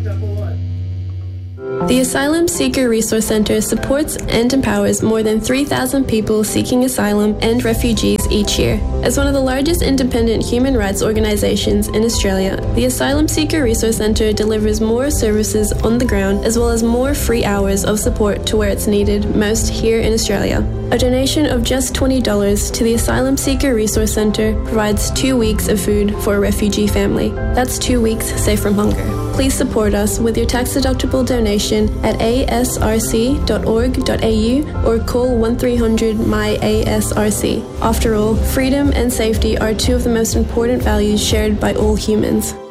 The Asylum Seeker Resource Centre supports and empowers more than 3,000 people seeking asylum and refugees each year. As one of the largest independent human rights organisations in Australia, the Asylum Seeker Resource Centre delivers more services on the ground as well as more free hours of support to where it's needed most here in Australia. A donation of just $20 to the Asylum Seeker Resource Centre provides 2 weeks of food for a refugee family. That's 2 weeks safe from hunger. Please support us with your tax-deductible donation at asrc.org.au or call 1300-MY-ASRC. After all, freedom and safety are two of the most important values shared by all humans.